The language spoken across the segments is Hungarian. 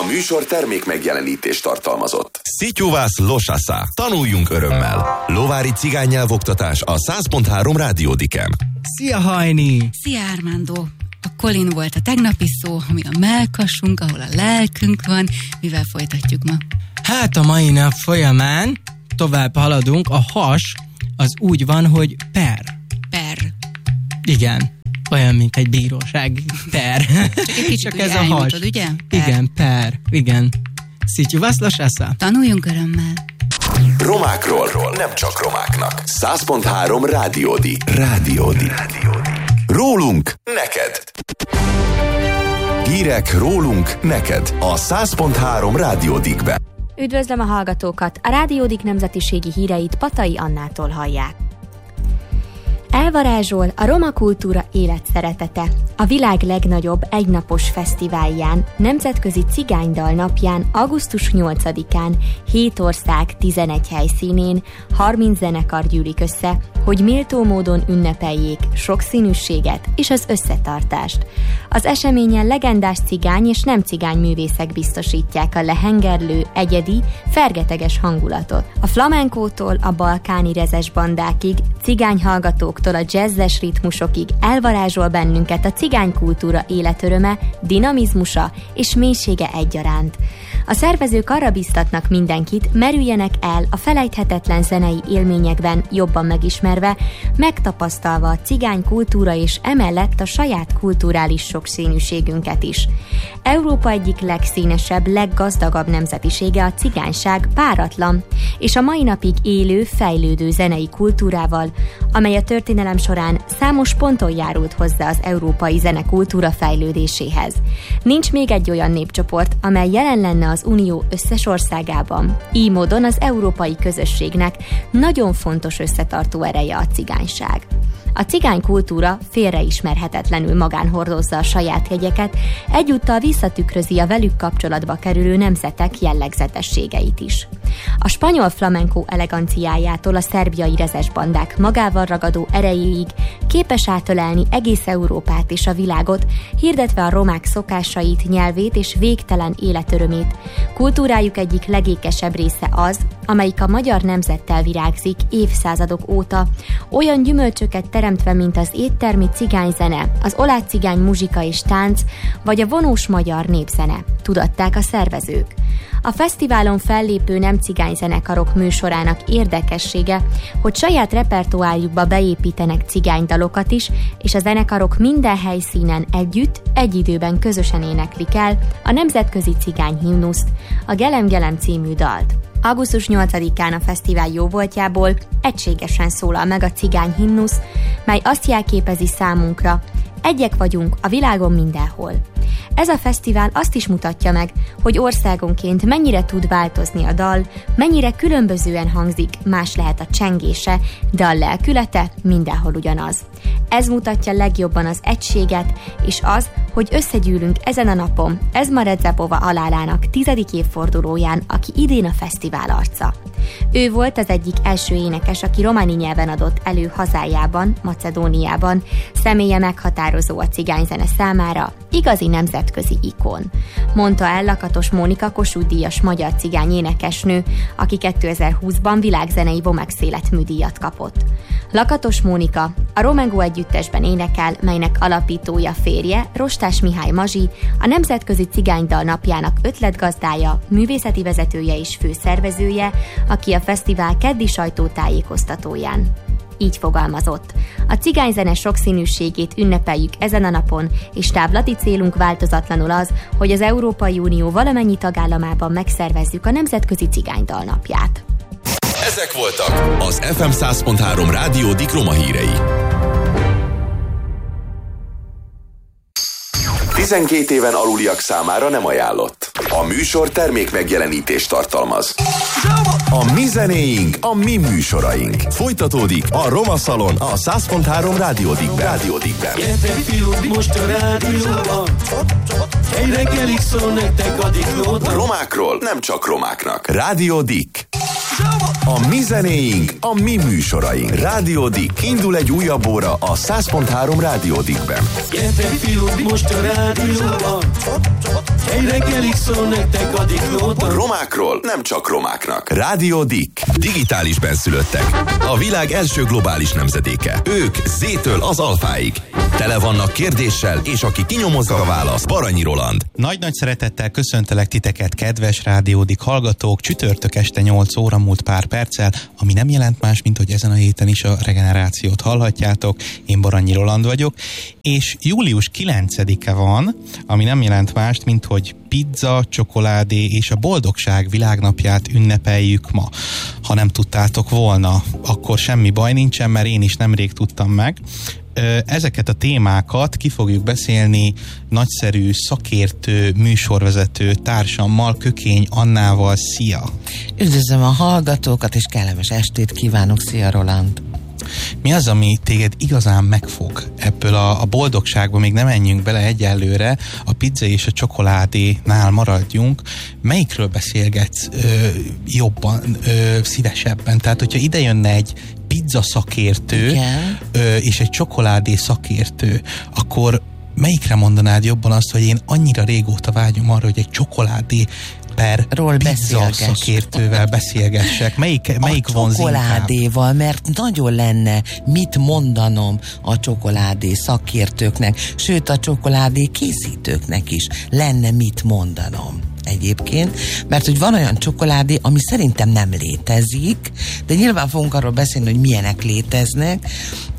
műsor termék megjelenítést tartalmazott. Szityuvász losasza. Tanuljunk örömmel. Lovári cigánynyelvoktatás a 100.3 Rádiódiken. Szia, Hajni! Szia, Armando! A Colin volt a tegnapi szó, ami a mellkasunk, ahol a lelkünk van. Mivel folytatjuk ma? Hát a mai nap folyamán tovább haladunk. A has az úgy van, hogy per. Per. Igen. Olyan, mint egy bíróság. Per. Csak ez a has. Ugye? Per. Igen, per. Igen. Szityuvász losasza. Tanuljunk örömmel. Romákról, nem csak romáknak. 100.3 Rádiódi. Rólunk neked. Hírek rólunk neked a 100.3 Rádiódikbe. Üdvözlöm a hallgatókat! A Rádiódik nemzetiségi híreit Patai Annától hallják. Elvarázsol a roma kultúra életszeretete. A világ legnagyobb egynapos fesztiválján, Nemzetközi Cigánydal napján, augusztus 8-án 7 ország 11 helyszínén 30 zenekar gyűlik össze, hogy méltó módon ünnepeljék sokszínűséget és az összetartást. Az eseményen legendás cigány és nem cigány művészek biztosítják a lehengerlő, egyedi, fergeteges hangulatot. A flamenkótól a balkáni rezes bandákig, cigány hallgatóktól a jazzes ritmusokig elvarázsol bennünket a cigánykultúra életöröme, dinamizmusa és mélysége egyaránt. A szervezők arra biztatnak mindenkit, merüljenek el a felejthetetlen zenei élményekben, jobban megismerve, megtapasztalva a cigány kultúra és emellett a saját kulturális sokszínűségünket is. Európa egyik legszínesebb, leggazdagabb nemzetisége a cigányság páratlan, és a mai napig élő, fejlődő zenei kultúrával, amely a történelem során számos ponton járult hozzá az európai zenekultúra fejlődéséhez. Nincs még egy olyan népcsoport, amely jelen lenne az Unió összes országában. Így módon az európai közösségnek nagyon fontos összetartó ereje a cigányság. A cigány kultúra félreismerhetetlenül magán hordozza a saját jegyeket, egyúttal visszatükrözi a velük kapcsolatba kerülő nemzetek jellegzetességeit is. A spanyol flamenco eleganciájától a szerbiai rezes bandák magával ragadó erejéig képes átölelni egész Európát és a világot, hirdetve a romák szokásait, nyelvét és végtelen életörömét. Kultúrájuk egyik legékesebb része az, amelyik a magyar nemzettel virágzik évszázadok óta, olyan gyümölcsöket teremtve, mint az éttermi cigányzene, az oláh cigány muzsika és tánc, vagy a vonós magyar népzene, tudatták a szervezők. A fesztiválon fellépő nem cigányzenekarok műsorának érdekessége, hogy saját repertoárjukba beépítenek cigánydalokat is, és a zenekarok minden helyszínen együtt, egy időben közösen éneklik el a nemzetközi cigányhimnuszt, a Gelem Gelem című dalt. Augusztus 8-án a fesztivál jóvoltjából egységesen szólal meg a cigányhimnusz, mely azt jelképezi számunkra, egyek vagyunk a világon mindenhol. Ez a fesztivál azt is mutatja meg, hogy országonként mennyire tud változni a dal, mennyire különbözően hangzik, más lehet a csengése, de a lelkülete mindenhol ugyanaz. Ez mutatja legjobban az egységet, és az, hogy összegyűlünk ezen a napon, ez ma Redzsepova halálának 10. évfordulóján, aki idén a fesztivál arca. Ő volt az egyik első énekes, aki románi nyelven adott elő hazájában, Macedóniában, személye meghatározó a cigányzene számára, igazi nemzetközi ikon. Mondta el Lakatos Mónika Kossuth-díjas magyar cigány énekesnő, aki 2020-ban világzenei Vomex életműdíjat kapott. Lakatos Mónika a Romego együttesben énekel, melynek alapítója férje, Rostás Mihály Mazsi, a Nemzetközi Cigánydal napjának ötletgazdája, művészeti vezetője és főszervezője, aki a fesztivál keddi sajtótájékoztatóján így fogalmazott. A cigányzene sokszínűségét ünnepeljük ezen a napon, és távlati célunk változatlanul az, hogy az Európai Unió valamennyi tagállamában megszervezzük a Nemzetközi Cigánydal napját. Ezek voltak az FM 100.3 Rádiódik roma hírei. 12 éven aluliak számára nem ajánlott. A műsor termék megjelenítést tartalmaz. A mi zenéink, a mi műsoraink. Folytatódik a Roma Szalon a 100.3 Rádiódikben. Gyertek fiúk, most a rádióban. Egy reggelig szól nektek a diklóta. Romákról nem csak romáknak. Rádiódik. A mi zenéink, a mi műsoraink. Rádiódik. Indul egy újabb óra a 100.3 Rádiódikben. Gyertek fiúk, most a rádióban. Egy reggelig szól nektek a Diklóta. Romákról nem csak romáknak. Rádió Dick. Digitális benszülöttek. A világ első globális nemzedéke. Ők Z-től az alfáig. Tele vannak kérdéssel, és aki kinyomozza a választ, Baranyi Roland. Nagy-nagy szeretettel köszöntelek titeket, kedves Rádió Dick hallgatók. Csütörtök este 8 óra múlt pár perccel, ami nem jelent más, mint hogy ezen a héten is a regenerációt hallhatjátok. Én Baranyi Roland vagyok, és július 9-e van, ami nem jelent mást, mint hogy pizza, csokoládé és a boldogság világnapját ünnepeljük ma. Ha nem tudtátok volna, akkor semmi baj nincsen, mert én is nemrég tudtam meg. Ezeket a témákat ki fogjuk beszélni nagyszerű szakértő, műsorvezető társammal, Kökény Annával. Szia! Üdvözlöm a hallgatókat, és kellemes estét kívánok. Szia, Roland! Mi az, ami téged igazán megfog ebből a boldogságban? Még nem menjünk bele egyelőre, a pizza és a csokoládénál maradjunk. Melyikről beszélgetsz jobban, szívesebben? Tehát, hogyha ide jönne egy pizza szakértő és egy csokoládé szakértő, akkor melyikre mondanád jobban azt, hogy én annyira régóta vágyom arra, hogy egy csokoládé per pizza szakértővel beszélgessek? Melyik vonz csokoládéval, mert nagyon lenne mit mondanom a csokoládé szakértőknek, sőt a csokoládé készítőknek is lenne mit mondanom egyébként, mert hogy van olyan csokoládé, ami szerintem nem létezik, de nyilván fogunk arról beszélni, hogy milyenek léteznek.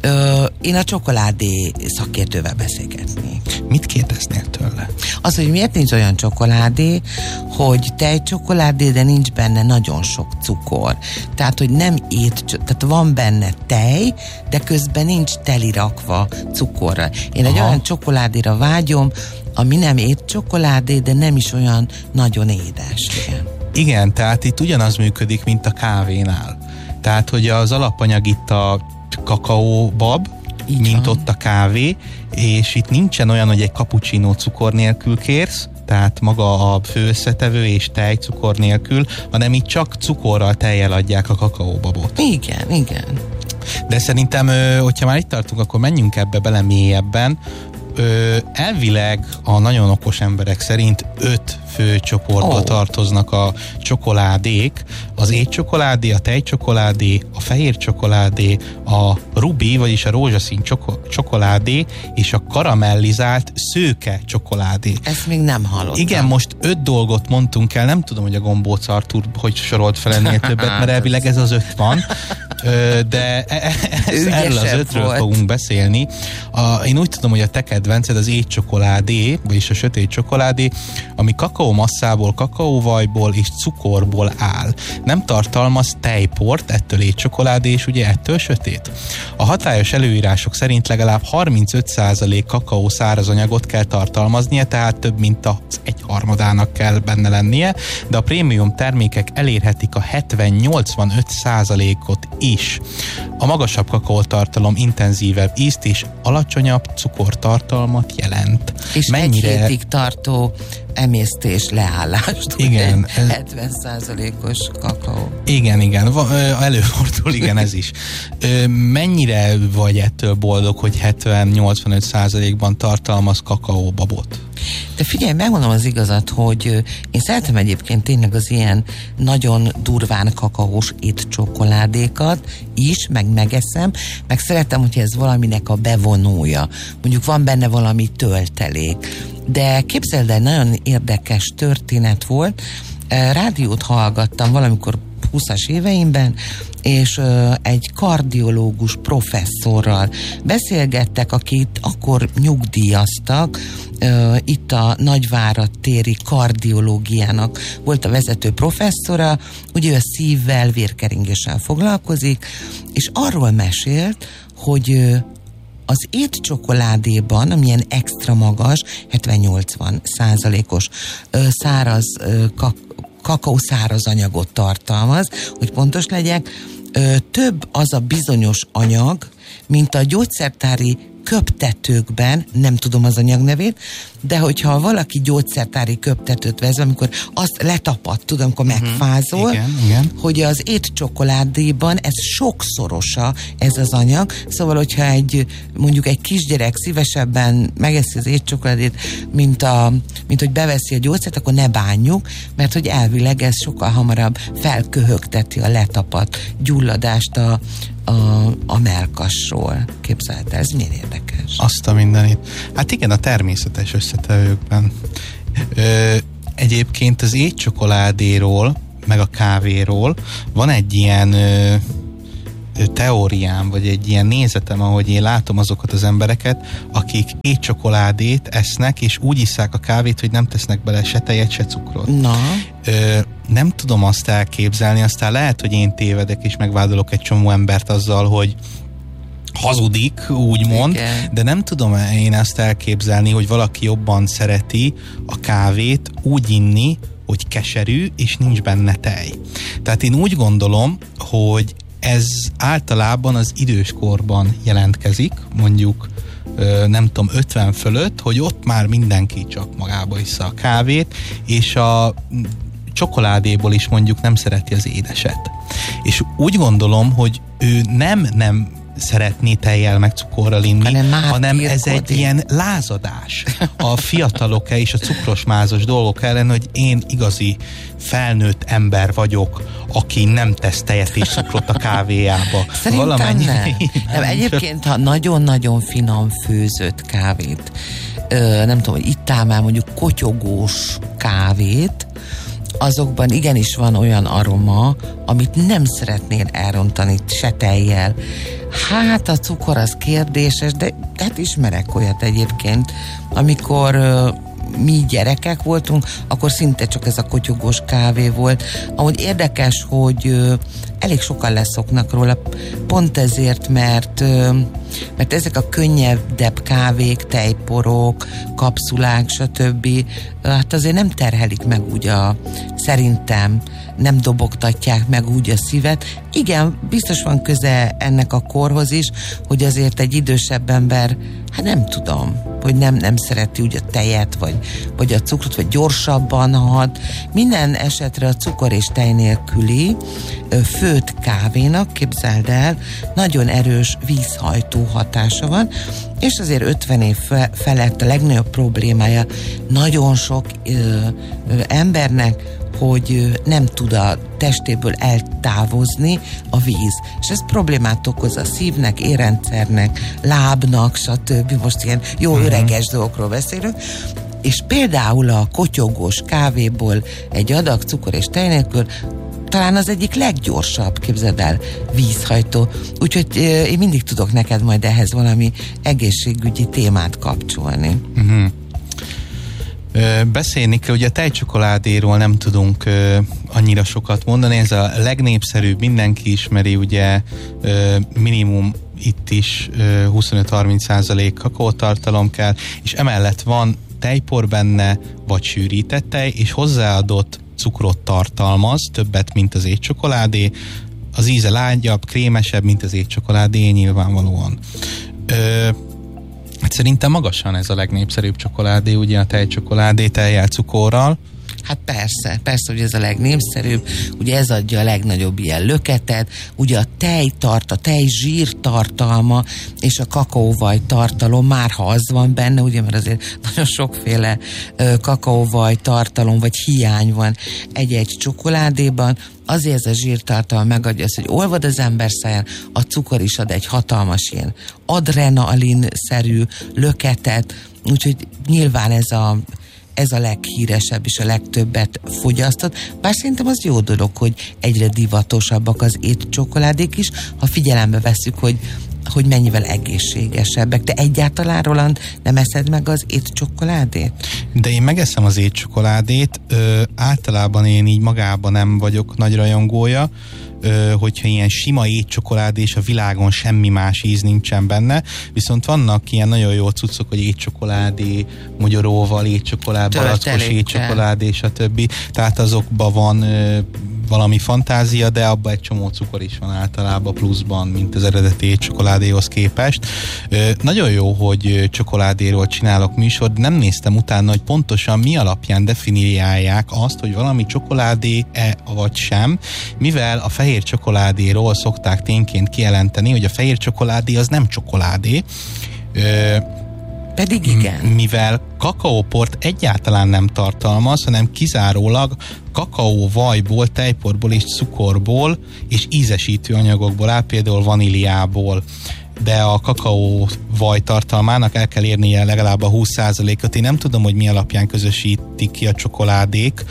Én a csokoládé szakértővel beszélgetnék. Mit kérdeznél tőle? Az, hogy miért nincs olyan csokoládé, hogy tejcsokoládé, de nincs benne nagyon sok cukor. Tehát, hogy nem tehát van benne tej, de közben nincs telirakva cukorral. Én egy olyan csokoládéra vágyom, ami nem étcsokoládé, de nem is olyan nagyon édes. Igen, tehát itt ugyanaz működik, mint a kávénál. Tehát, hogy az alapanyag itt a kakaóbab, mint ott a kávé, és itt nincsen olyan, hogy egy cappuccino cukor nélkül kérsz, tehát maga a főösszetevő és tej cukor nélkül, hanem itt csak cukorral, tejjel adják a kakaóbabot. Igen. De szerintem, hogyha már itt tartunk, akkor menjünk ebbe bele mélyebben. Elvileg a nagyon okos emberek szerint 5 fő csoportba tartoznak a csokoládék: az étcsokoládé, a tejcsokoládé, a fehér csokoládé, a rubi, vagyis a rózsaszín csokoládé, és a karamellizált szőke csokoládé. Ezt még nem hallottam. Igen, most 5 dolgot mondtunk el, nem tudom, hogy a Gombóc Artúr hogy sorolt fel ennél többet, mert elvileg ez az 5 van, de erről az 5-ről fogunk beszélni. Én úgy tudom, hogy a te kedvenced az étcsokoládé, vagyis a sötét csokoládé, ami kakaómasszából, kakaóvajból és cukorból áll. Nem tartalmaz tejport, ettől étcsokoládé, és ugye ettől sötét. A hatályos előírások szerint legalább 35% kakaó szárazanyagot kell tartalmaznia, tehát több mint az 1/3 kell benne lennie, de a prémium termékek elérhetik a 70-85%-ot is. A magasabb kakaótartalom intenzívebb ízt és alacsonyabb cukortartalmat jelent. És egy hétig tartó emésztés leállást. Igen. 70%-os kakaó. Igen. Előfordul, igen, ez is. Mennyire vagy ettől boldog, hogy 70-85%-ban tartalmaz kakaóbabot? De figyelj, megmondom az igazat, hogy én szeretem egyébként tényleg az ilyen nagyon durván kakaós étcsokoládékat is, meg megeszem, meg szeretem, hogyha ez valaminek a bevonója. Mondjuk van benne valami töltelék. De képzeld el, nagyon érdekes történet volt. Rádiót hallgattam valamikor 20-as éveimben, és egy kardiológus professzorral beszélgettek, akit akkor nyugdíjaztak, itt a Nagyvárad téri kardiológiának volt a vezető professzora, ugye ő a szívvel, vérkeringéssel foglalkozik, és arról mesélt, hogy az étcsokoládéban, amilyen extra magas, 70-80%-os száraz kakaó száraz anyagot tartalmaz, hogy pontos legyek, több az a bizonyos anyag, mint a gyógyszertári köptetőkben, nem tudom az anyagnevét, de hogyha valaki gyógyszertári köptetőt vesz, amikor azt letapad, tudom, amikor megfázol, igen. hogy az étcsokoládéban ez sokszorosa ez az anyag, szóval hogyha mondjuk egy kisgyerek szívesebben megeszi az étcsokoládét, mint hogy beveszi a gyógyszert, akkor ne bánjuk, mert hogy elvileg ez sokkal hamarabb felköhögteti a letapadt gyulladást a mellkasról. Képzeld, ez milyen érdekes. Azt a mindenit. Hát igen, a természetes összetevőkben. Egyébként az étcsokoládéról, meg a kávéról van egy ilyen teóriám, vagy egy ilyen nézetem, ahogy én látom azokat az embereket, akik étcsokoládét esznek, és úgy isszák a kávét, hogy nem tesznek bele se tejet, se cukrot. Na. Nem tudom azt elképzelni, aztán lehet, hogy én tévedek, és megvádolok egy csomó embert azzal, hogy hazudik, úgymond, de nem tudom én azt elképzelni, hogy valaki jobban szereti a kávét úgy inni, hogy keserű, és nincs benne tej. Tehát én úgy gondolom, hogy ez általában az időskorban jelentkezik, mondjuk nem tudom, 50 fölött, hogy ott már mindenki csak magába issza a kávét, és a csokoládéból is mondjuk nem szereti az édeset. És úgy gondolom, hogy ő nem szeretné tejjel meg cukorral inni, hanem ez egy ilyen lázadás a fiatalok és a cukrosmázos dolgok ellen, hogy én igazi felnőtt ember vagyok, aki nem tesz tejet és cukrot a kávéjába. Szerintem nem. Egyébként, ha nagyon-nagyon finom főzött kávét, nem tudom, hogy ittál már mondjuk kotyogós kávét, azokban igenis van olyan aroma, amit nem szeretnél elrontani se tejjel. Hát a cukor az kérdéses, de hát ismerek olyat egyébként, amikor mi gyerekek voltunk, akkor szinte csak ez a kotyogós kávé volt. Ahogy érdekes, hogy elég sokan leszoknak róla, pont ezért, mert ezek a könnyedebb kávék, tejporok, kapszulák, stb. Hát azért nem terhelik meg úgy szerintem nem dobogtatják meg úgy a szívet. Igen, biztos van köze ennek a korhoz is, hogy azért egy idősebb ember, hát nem tudom, hogy nem szereti úgy a tejet, vagy a cukrot, vagy gyorsabban had. Minden esetre a cukor és tej nélküli főtt kávénak, képzeld el, nagyon erős vízhajtó hatása van, és azért 50 év felett a legnagyobb problémája nagyon sok embernek, hogy nem tud a testéből eltávozni a víz. És ez problémát okoz a szívnek, érrendszernek, lábnak, stb. Most ilyen jó öreges dolgokról beszélünk. És például a kotyogós kávéból egy adag cukor és tej nélkül talán az egyik leggyorsabb, képzeld el, vízhajtó. Úgyhogy én mindig tudok neked majd ehhez valami egészségügyi témát kapcsolni. Beszélni kell, ugye a tejcsokoládéról nem tudunk annyira sokat mondani, ez a legnépszerűbb, mindenki ismeri, ugye minimum itt is 25-30% kakaótartalom kell, és emellett van tejpor benne, vagy sűrített tej, és hozzáadott cukrot tartalmaz, többet, mint az étcsokoládé, az íze lágyabb, krémesebb, mint az étcsokoládé, nyilvánvalóan. Hát szerintem magasan ez a legnépszerűbb csokoládé, ugye a tejcsokoládé tejjel, cukorral. Hát persze, hogy ez a legnépszerűbb, ugye ez adja a legnagyobb ilyen löketet, ugye a tej zsír tartalma és a kakaóvaj tartalom, már ha az van benne, ugye, mert azért nagyon sokféle kakaóvaj tartalom vagy hiány van egy csokoládéban, azért ez a zsírtartalma megadja azt, hogy olvad az ember száján, a cukor is ad egy hatalmas ilyen adrenalin-szerű löketet, úgyhogy nyilván ez a leghíresebb és a legtöbbet fogyasztott, bár szerintem az jó dolog, hogy egyre divatosabbak az étcsokoládék is, ha figyelembe vesszük, hogy mennyivel egészségesebbek. De egyáltalán, Roland, nem eszed meg az étcsokoládét? De én megeszem az étcsokoládét, általában én így magában nem vagyok nagy rajongója, hogyha ilyen sima étcsokoládé és a világon semmi más íz nincsen benne, viszont vannak ilyen nagyon jó cuccok, hogy étcsokoládé, mogyoróval, balackos étcsokoládé, stb. Tehát azokban van valami fantázia, de abban egy csomó cukor is van általában pluszban, mint az eredeti csokoládéhoz képest. Nagyon jó, hogy csokoládéról csinálok műsort, nem néztem utána, hogy pontosan mi alapján definiálják azt, hogy valami csokoládé-e vagy sem, mivel a fehér csokoládéról szokták tényként kijelenteni, hogy a fehér csokoládé az nem csokoládé, pedig igen. Mivel kakaóport egyáltalán nem tartalmaz, hanem kizárólag kakaóvajból, tejporból és cukorból és ízesítő anyagokból áll, például vaníliából. De a kakaóvaj tartalmának el kell érnie legalább a 20%-ot. Én nem tudom, hogy mi alapján közösítik ki a csokoládék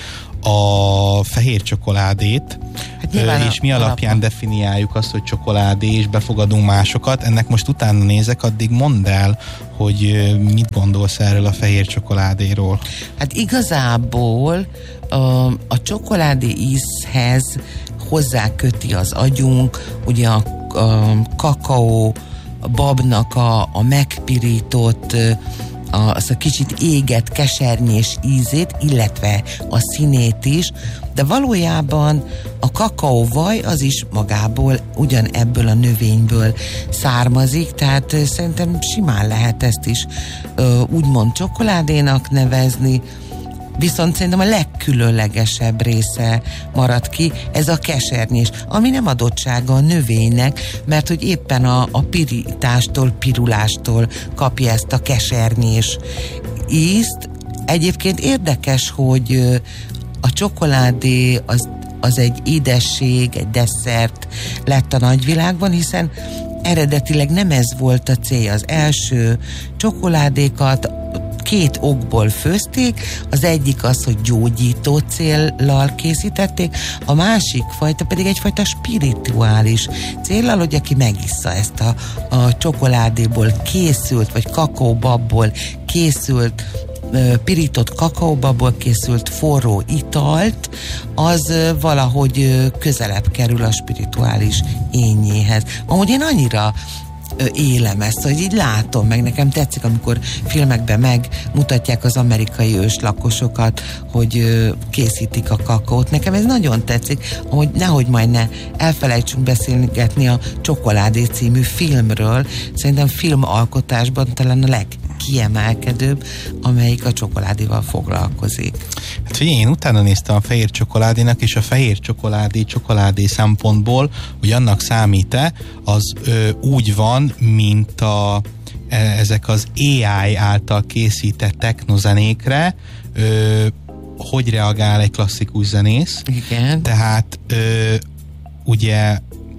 a fehér csokoládét, és mi alapján definiáljuk azt, hogy csokoládé, és befogadunk másokat. Ennek most utána nézek, addig mondd el, hogy mit gondolsz erről a fehér csokoládéról. Hát igazából a csokoládé ízhez hozzáköti az agyunk, ugye a kakaó babnak a megpirított, az a kicsit égett, kesernyés ízét, illetve a színét is, de valójában a kakaóvaj az is magából ugyanebből a növényből származik, tehát szerintem simán lehet ezt is úgymond csokoládénak nevezni, viszont szerintem a legkülönlegesebb része marad ki, ez a kesernyés, ami nem adottsága a növénynek, mert hogy éppen a pirítástól, pirulástól kapja ezt a kesernyés ízt. Egyébként érdekes, hogy a csokoládé az egy édesség, egy desszert lett a nagyvilágban, hiszen eredetileg nem ez volt a célja. Az első csokoládékat két okból főzték, az egyik az, hogy gyógyító céllal készítették, a másik fajta pedig egyfajta spirituális céllal, hogy aki megissza ezt a csokoládéból készült, vagy kakaóbabból készült, pirított kakaóbabból készült forró italt, az valahogy közelebb kerül a spirituális énjéhez. Amúgy én annyira élem ezt, hogy így látom, meg nekem tetszik, amikor filmekben megmutatják az amerikai őslakosokat, hogy készítik a kakaót. Nekem ez nagyon tetszik, hogy nehogy majd ne elfelejtsünk beszélgetni a Csokoládé című filmről. Szerintem filmalkotásban talán a legkiemelkedőbb, amelyik a csokoládéval foglalkozik. Hát figyelj, én utána néztem a fehér csokoládénak, és a fehér csokoládé szempontból, hogy annak számít-e, az úgy van, mint ezek az AI által készített technozenékre, hogy reagál egy klasszikus zenész. Igen. Tehát ugye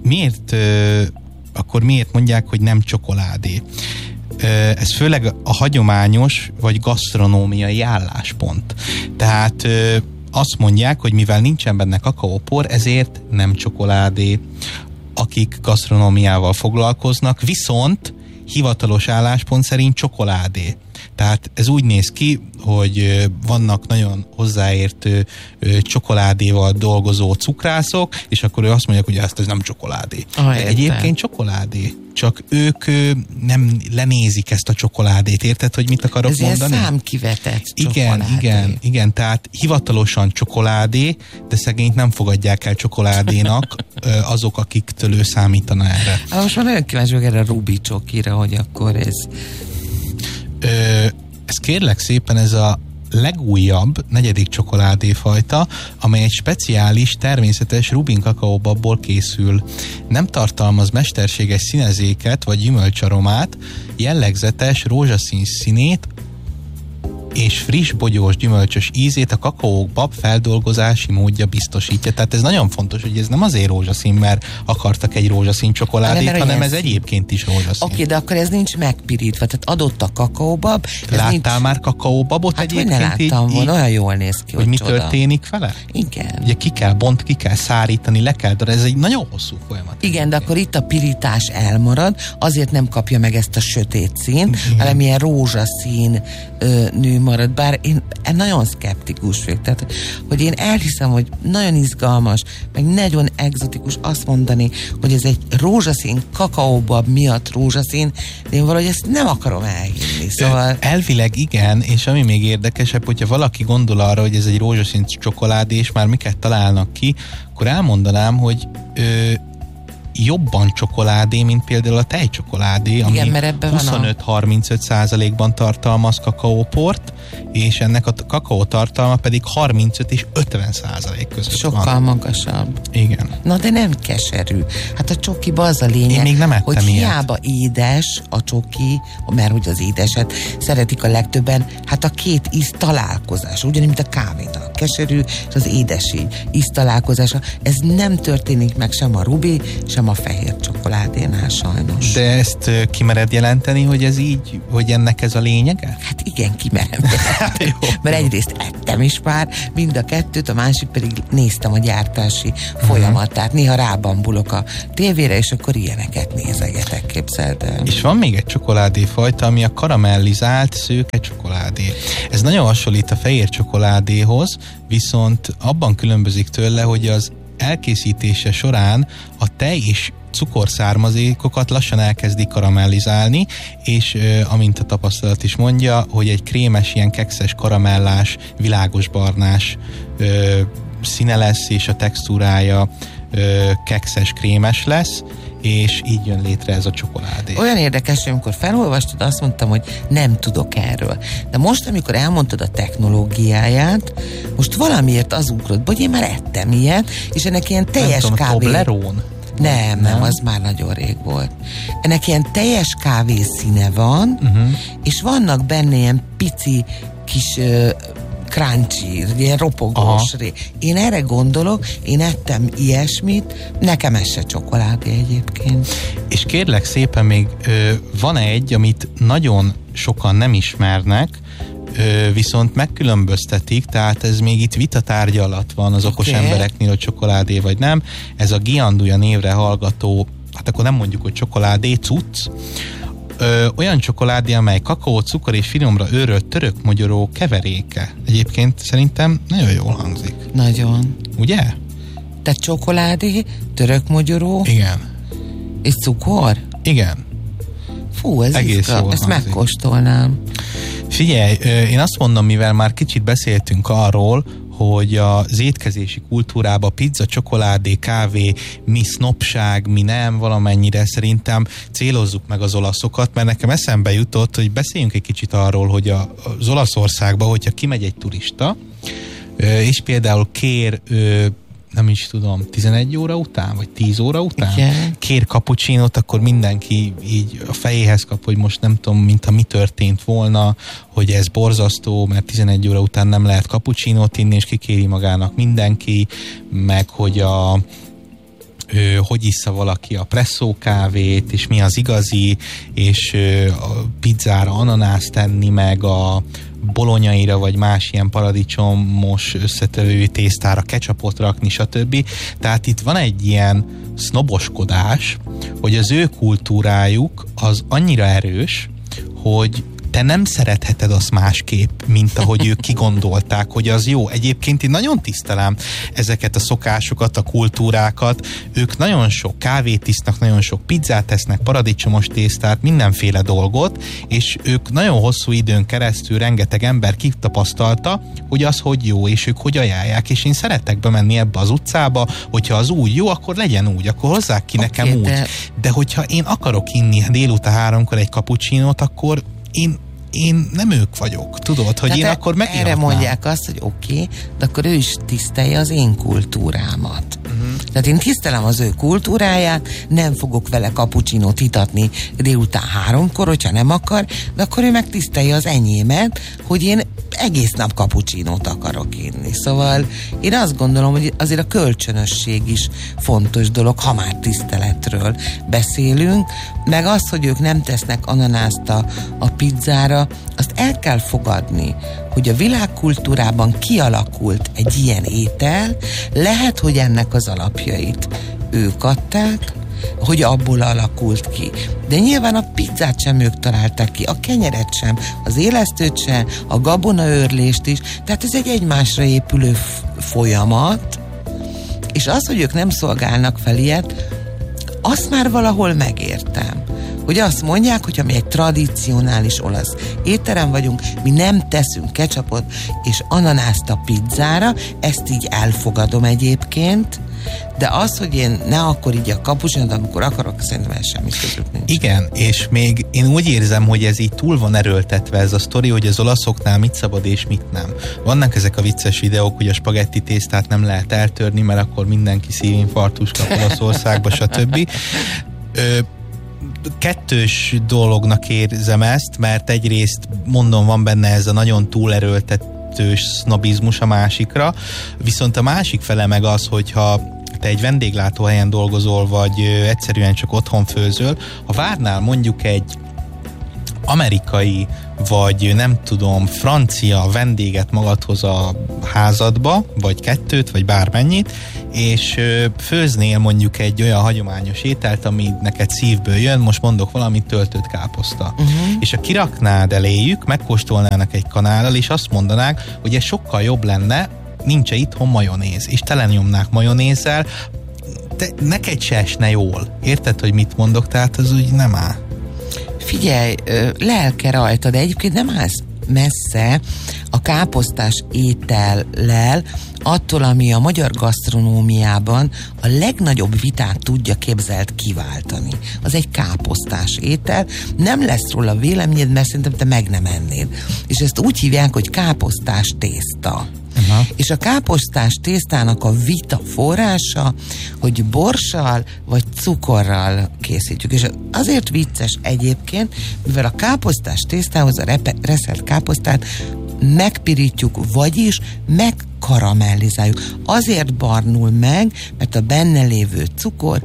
akkor miért mondják, hogy nem csokoládé? Ez főleg a hagyományos vagy gasztronómiai álláspont. Tehát azt mondják, hogy mivel nincsen benne kakaópor, ezért nem csokoládé. Akik gasztronómiával foglalkoznak, viszont hivatalos álláspont szerint csokoládé. Tehát ez úgy néz ki, hogy vannak nagyon hozzáértő csokoládéval dolgozó cukrászok, és akkor ő azt mondják, hogy ez nem csokoládé. Egyébként csokoládé. Csak ők nem lenézik ezt a csokoládét, érted, hogy mit akarok mondani? Ez számkivetett csokoládé. Igen, tehát hivatalosan csokoládé, de szegényt nem fogadják el csokoládénak azok, akiktől ő számítana erre. Most már nagyon kíváncsi vagyok erre a Ruby csokira, hogy akkor ez... Ez kérlek szépen ez a legújabb 4. csokoládéfajta, amely egy speciális, természetes rubin kakaóbabból készül. Nem tartalmaz mesterséges színezéket vagy gyümölcsaromát, jellegzetes rózsaszín színét és friss, bogyós, gyümölcsös ízét a kakaóbab feldolgozási módja biztosítja. Tehát ez nagyon fontos, hogy ez nem azért rózsaszín, mert akartak egy rózsaszín csokoládét, hanem ez egyébként is rózsaszín. Oké, de akkor ez nincs megpirítva, tehát adott a kakaóbab. Láttál már kakaóbabot egyébként? Hát hogy ne láttam volna, olyan jól néz ki, hogy mi történik vele? Igen. Ugye ki kell szárítani, le kell, de ez egy nagyon hosszú folyamat. Igen, de akkor itt a pirítás elmarad, azért nem kapja meg ezt a sötét színt, hanem ilyen rózsaszín marad, bár én nagyon szkeptikus vagyok, tehát hogy én elhiszem, hogy nagyon izgalmas, meg nagyon egzotikus azt mondani, hogy ez egy rózsaszín, kakaóbab miatt rózsaszín, de én valahogy ezt nem akarom elhinni, szóval... Elvileg igen, és ami még érdekesebb, hogyha valaki gondol arra, hogy ez egy rózsaszín csokoládé, és már miket találnak ki, akkor elmondanám, hogy jobban csokoládé, mint például a tejcsokoládé, ami 25-35%-ban tartalmaz kakaóport, és ennek a kakaó tartalma pedig 35 és 50% között sokkal van. magasabb. Igen. Na de nem keserű. Hát a csokiba az a lényeg, én még nem ettem hogy ilyet. Hiába édes a csoki, mert hogy az édeset szeretik a legtöbben, hát a két íz találkozás, ugyanígy, mint a kávénak. A keserű és az édes íz találkozása. Ez nem történik meg sem a rubi, sem a fehér csokoládénál sajnos. De ezt kimered jelenteni, hogy ez így, hogy ennek ez a lényege? Hát igen, kimerem. Mert egyrészt ettem is már mind a kettőt, a másik pedig néztem a gyártási folyamatát. Néha rábambulok a tévére, és akkor ilyeneket nézegetek, képzeld el. És van még egy csokoládéfajta, ami a karamellizált szőke csokoládé. Ez nagyon hasonlít a fehér csokoládéhoz, viszont abban különbözik tőle, hogy az elkészítése során a tej és cukorszármazékokat lassan elkezdik karamellizálni, és amint a tapasztalat is mondja, hogy egy krémes, ilyen kekszes, karamellás, világos barnás színe lesz, és a textúrája kekszes, krémes lesz, és így jön létre ez a csokoládé. Olyan érdekes, hogy amikor felolvastad, azt mondtam, hogy nem tudok erről. De most, amikor elmondtad a technológiáját, most valamiért az ugrott, hogy én már ettem ilyet, és ennek ilyen teljes kávé... Toblerone? Nem, az már nagyon rég volt. Ennek ilyen teljes kávé színe van, és vannak benne ilyen pici kis crunchy, ilyen ropogós. Én erre gondolok, én ettem ilyesmit, nekem ez se csokoládé egyébként. És kérlek szépen még van egy, amit nagyon sokan nem ismernek, viszont megkülönböztetik, tehát ez még itt vitatárgya alatt van az okos embereknél, hogy csokoládé vagy nem. Ez a Gianduja névre hallgató, hát akkor nem mondjuk, hogy csokoládé, cucc. Olyan csokoládé, amely kakaó, cukor és finomra őrölt török mogyoró keveréke. Egyébként szerintem nagyon jól hangzik. Nagyon. Ugye? Tehát csokoládé, török mogyoró. Igen. És cukor? Igen. Fú, ez izgalmas. Ezt megkóstolnám. Figyelj, én azt mondom, mivel már kicsit beszéltünk arról, hogy az étkezési kultúrában pizza, csokoládé, kávé, mi sznopság, mi nem, valamennyire szerintem célozzuk meg az olaszokat, mert nekem eszembe jutott, hogy beszéljünk egy kicsit arról, hogy az Olaszországban, hogyha kimegy egy turista, és például kér nem is tudom, 11 óra után, vagy 10 óra után kér cappuccinót, akkor mindenki így a fejéhez kap, hogy most nem tudom, mintha mi történt volna, hogy ez borzasztó, mert 11 óra után nem lehet cappuccinót inni, és kikéri magának mindenki, meg hogy hogy issza valaki a presszó kávét, és mi az igazi, és a pizzára ananászt tenni, meg a bolonyaira, vagy más ilyen paradicsomos összetevő tésztára ketchupot rakni, stb. Tehát itt van egy ilyen sznoboskodás, hogy az ő kultúrájuk az annyira erős, hogy te nem szeretheted azt másképp, mint ahogy ők kigondolták, hogy az jó. Egyébként én nagyon tisztelem ezeket a szokásokat, a kultúrákat. Ők nagyon sok kávét isznak, nagyon sok pizzát tesznek, paradicsomos tésztát, mindenféle dolgot, és ők nagyon hosszú időn keresztül rengeteg ember kitapasztalta, hogy az hogy jó, és ők hogy ajánlják, és én szeretek bemenni ebbe az utcába, hogyha az úgy jó, akkor legyen úgy, akkor hozzák ki nekem úgy. De hogyha én akarok inni délután 3-kor egy cappuccinót, akkor én nem ők vagyok, tudod, hogy én akkor megiratnám. Erre mondják azt, hogy oké, de akkor ő is tisztelje az én kultúrámat. Tehát én tisztelem az ő kultúráját, nem fogok vele cappuccinót itatni délután 3-kor, hogyha nem akar, de akkor ő meg tisztelje az enyémet, hogy én egész nap cappuccinót akarok inni. Szóval én azt gondolom, hogy azért a kölcsönösség is fontos dolog, ha már tiszteletről beszélünk, meg az, hogy ők nem tesznek ananászt a pizzára, azt el kell fogadni, hogy a világkultúrában kialakult egy ilyen étel, lehet, hogy ennek az alapjait ők adták, hogy abból alakult ki. De nyilván a pizzát sem ők találták ki, a kenyeret sem, az élesztőt sem, a gabonaőrlést is, tehát ez egy egymásra épülő folyamat, és az, hogy ők nem szolgálnak fel ilyet, azt már valahol megértem. Hogy azt mondják, hogy mi egy tradicionális olasz étterem vagyunk, mi nem teszünk ketchupot és ananászt a pizzára, ezt így elfogadom egyébként, de az, hogy én ne akkor így a kapucsinót, amikor akarok, szerintem ez semmi közük nincs. Igen, és még én úgy érzem, hogy ez így túl van erőltetve ez a sztori, hogy az olaszoknál mit szabad és mit nem. Vannak ezek a vicces videók, hogy a spagetti tésztát nem lehet eltörni, mert akkor mindenki szívinfarktus kap Olaszországba, stb. Kettős dolognak érzem ezt, mert egyrészt mondom, van benne ez a nagyon túlerőltetős sznobizmus a másikra, viszont a másik fele meg az, hogyha te egy vendéglátóhelyen dolgozol, vagy egyszerűen csak otthon főzöl, ha várnál mondjuk egy amerikai, vagy nem tudom, francia vendéget magadhoz a házadba, vagy kettőt, vagy bármennyit, és főznél mondjuk egy olyan hagyományos ételt, ami neked szívből jön, most mondok valamit, töltött káposzta. És ha kiraknád eléjük, megkóstolnának egy kanállal, és azt mondanák, hogy ez sokkal jobb lenne, nincs itthon majonéz, és telenyomnák majonézzel, de neked se esne jól. Érted, hogy mit mondok? Tehát az úgy nem áll. Figyelj, lelke rajta, de egyébként nem állsz messze a káposztás étellel attól, ami a magyar gasztronómiában a legnagyobb vitát tudja képzelt kiváltani. Az egy káposztás étel, nem lesz róla véleményed, mert szerintem te meg nem ennéd. És ezt úgy hívják, hogy káposztás tészta. És a káposztás tésztának a vita forrása, hogy borssal vagy cukorral készítjük. És azért vicces egyébként, mivel a káposztás tésztához a reszelt káposztát megpirítjuk, vagyis megkaramellizáljuk. Azért barnul meg, mert a benne lévő cukor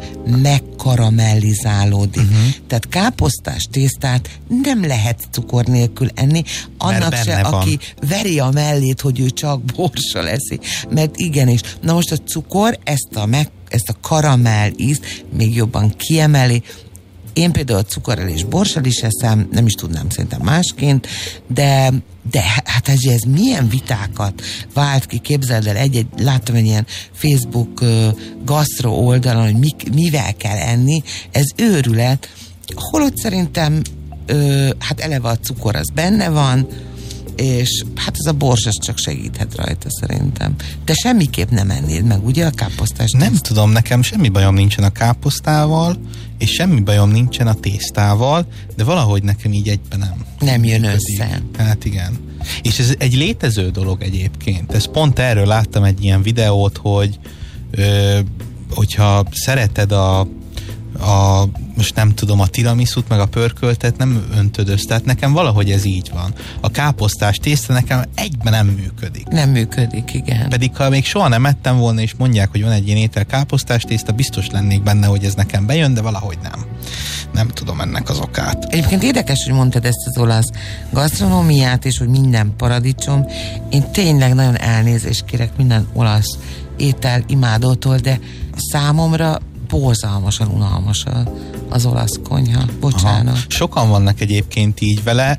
megkaramellizálódik. Tehát káposztás tésztát nem lehet cukor nélkül enni, annak se, aki veri a mellét, hogy ő csak borssal eszi. Mert igenis. Na most a cukor ezt a karamell ízt még jobban kiemeli. Én például cukorral és borssal is eszem, nem is tudnám szerintem másként, de hát ez milyen vitákat vált ki, képzeld el, láttam egy ilyen Facebook gasztro oldalon, hogy mivel kell enni, ez őrület, holott szerintem hát eleve a cukor az benne van, és hát ez a bors csak segíthet rajta szerintem. De semmiképp nem ennéd meg, ugye a káposztást? Nem tudom, nekem semmi bajom nincsen a káposztával, és semmi bajom nincsen a tésztával, de valahogy nekem így egyben nem jön össze. Hát igen. És ez egy létező dolog egyébként. Ez pont erről láttam egy ilyen videót, hogy hogyha szereted most nem tudom, a tiramisút meg a pörköltet nem öntöd össze. Tehát nekem valahogy ez így van. A káposztás tészta nekem egyben nem működik. Nem működik, igen. Pedig ha még soha nem ettem volna, és mondják, hogy van egy ilyen étel káposztás tészta, biztos lennék benne, hogy ez nekem bejön, de valahogy nem. Nem tudom ennek az okát. Egyébként érdekes, hogy mondtad ezt az olasz gasztronómiát, és hogy minden paradicsom. Én tényleg nagyon elnézést kérek minden olasz étel imádótól, de számomra borzalmasan unalmas az olasz konyha. Bocsánat. Aha. Sokan vannak egyébként így vele,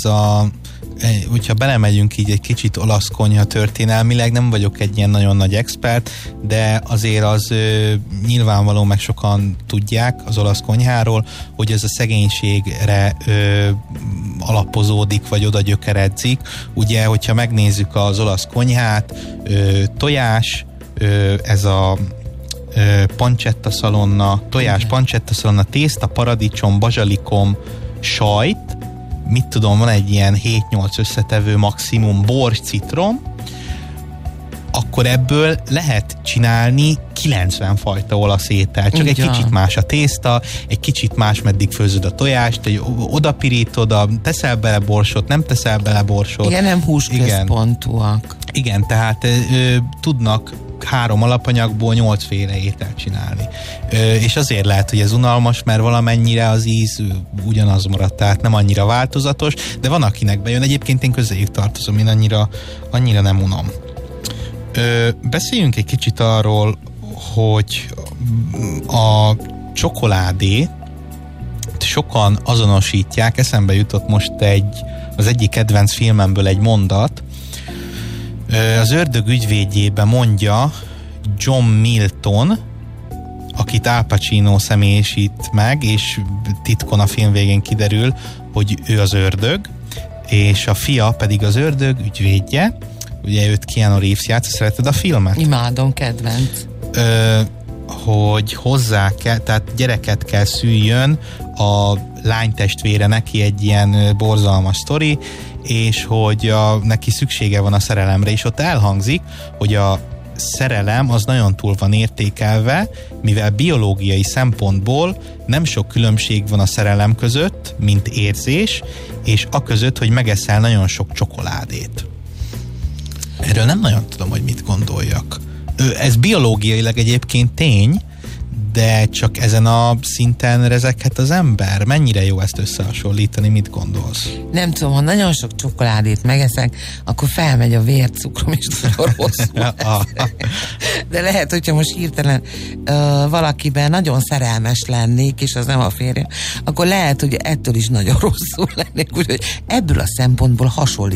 hogyha belemegyünk így egy kicsit olasz konyha történelmileg, nem vagyok egy ilyen nagyon nagy expert, de azért az nyilvánvaló, meg sokan tudják az olasz konyháról, hogy ez a szegénységre alapozódik, vagy oda gyökeredzik. Ugye, hogyha megnézzük az olasz konyhát, tojás, ez a pancetta szalonna, tojás, pancetta szalonna, tészta, paradicsom, bazsalikom, sajt, mit tudom, van egy ilyen 7-8 összetevő maximum, bor, citrom, akkor ebből lehet csinálni 90 fajta olasz étel. Csak egy kicsit más a tészta, egy kicsit más, meddig főzöd a tojást, hogy oda pirítod, teszel bele borsot, nem teszel bele borsot. Igen, nem húsközpontúak. Igen, tehát tudnak 3 alapanyagból 8 féle ételt csinálni. És azért lehet, hogy ez unalmas, mert valamennyire az íz ugyanaz maradt, tehát nem annyira változatos, de van, akinek bejön. Egyébként én közéjük tartozom, én annyira nem unom. Beszéljünk egy kicsit arról, hogy a csokoládé sokan azonosítják, eszembe jutott most az egyik kedvenc filmemből egy mondat. Az Ördög ügyvédjében mondja John Milton, akit Al Pacino személyisít meg, és titkon a film végén kiderül, hogy ő az ördög, és a fia pedig az ördög ügyvédje. Ugye őt Keanu Reeves játsza, szereted a filmet? Imádom, kedvenc. Hogy hozzá kell, tehát gyereket kell szüljön a lánytestvére, neki egy ilyen borzalmas sztori, és hogy neki szüksége van a szerelemre, és ott elhangzik, hogy a szerelem az nagyon túl van értékelve, mivel biológiai szempontból nem sok különbség van a szerelem között, mint érzés, és a között, hogy megeszel nagyon sok csokoládét. Erről nem nagyon tudom, hogy mit gondoljak. Ez biológiailag egyébként tény, de csak ezen a szinten rezeghet az ember. Mennyire jó ezt összehasonlítani, mit gondolsz? Nem tudom, ha nagyon sok csokoládét megeszek, akkor felmegy a vércukrom, és nagyon rosszul de lehet, hogyha most hirtelen valakiben nagyon szerelmes lennék, és az nem a férjem, akkor lehet, hogy ettől is nagyon rosszul lennék. Úgyhogy ebből a szempontból hasonlít